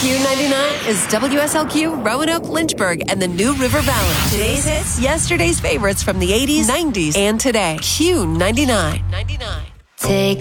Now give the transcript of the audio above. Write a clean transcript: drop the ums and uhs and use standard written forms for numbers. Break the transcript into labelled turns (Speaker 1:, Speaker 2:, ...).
Speaker 1: Q99 is WSLQ, Roanoke, Lynchburg, and the New River Valley. Today's hits, yesterday's favorites from the 80s, 90s, and today. Q99.
Speaker 2: Take